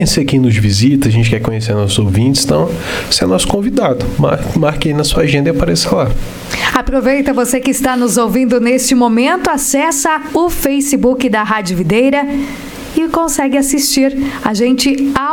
Conhecer quem nos visita, a gente quer conhecer nossos ouvintes, então você é nosso convidado. Marque aí na sua agenda e apareça lá. Aproveita, você que está nos ouvindo neste momento, acessa o Facebook da Rádio Videira e consegue assistir a gente ao